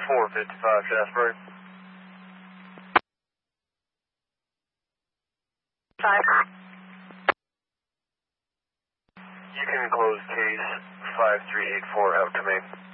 455 Shasbury. 5. You can close case 5384 out to me.